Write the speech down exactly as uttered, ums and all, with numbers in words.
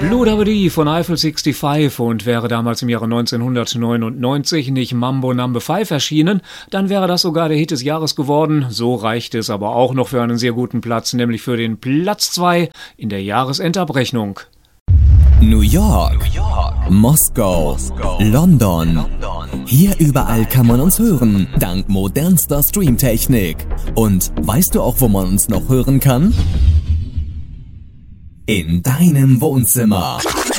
Blue Dabba Dee von Eiffel sechsundsiebzig, und wäre damals im Jahre neunzehnhundertneunundneunzig nicht Mambo Number fünf erschienen, dann wäre das sogar der Hit des Jahres geworden. So reicht es aber auch noch für einen sehr guten Platz, nämlich für den Platz zwei in der Jahresendabrechnung. New York, New York, Moskau, Moskau, London. London. Hier überall kann man uns hören, dank modernster Streamtechnik. Und weißt du auch, wo man uns noch hören kann? In deinem Wohnzimmer.